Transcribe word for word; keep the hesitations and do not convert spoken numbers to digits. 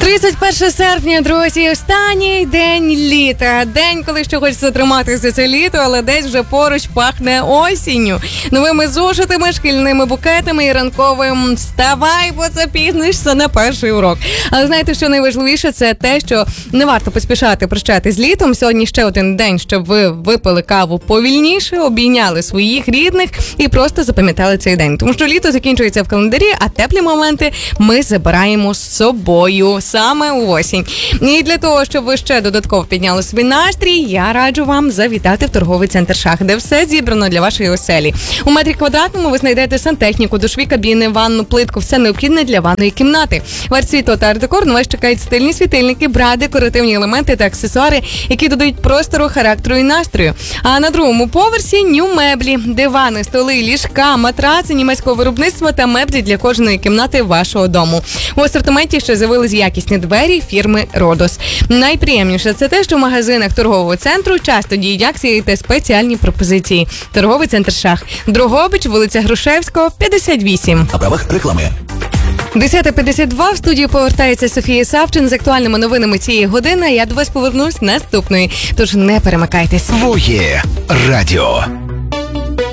тридцять перше серпня, друзі, останній день літа. День, коли ще хочеться триматися це літо, але десь вже поруч пахне осінню. Новими зошитами, шкільними букетами і ранковим «Вставай, бо запізнишся на перший урок». Але знаєте, що найважливіше? Це те, що не варто поспішати прощати з літом. Сьогодні ще один день, щоб ви випили каву повільніше, обійняли своїх рідних і просто запам'ятали цей день. Тому що літо закінчується в календарі, а теплі моменти ми забираємо з собою саме у осінь. І для того, щоб ви ще додатково підняли собі настрій, я раджу вам завітати в торговий центр «Шах», де все зібрано для вашої оселі. У метрі квадратному ви знайдете сантехніку, душові кабіни, ванну, плитку, все необхідне для ванної кімнати. Ваш світло та арт-декор на вас чекають стильні світильники, бра, декоративні елементи та аксесуари, які додають простору, характеру і настрою. А на другому поверсі нью-меблі, дивани, столи, ліжка, матраци німецького виробництва та меблі для кожної кімнати вашого дому. У асортименті ще з'явились якісні двері фірми «Родос». Найприємніше – це те, що в магазинах торгового центру часто діють акції та спеціальні пропозиції. Торговий центр «Шах». Дрогобич, вулиця Грушевського, п'ятдесят вісім. На правах реклами. десята п'ятдесят два в студію повертається Софія Савчин з актуальними новинами цієї години. Я до вас повернусь наступної, тож не перемикайтесь. Своє радіо.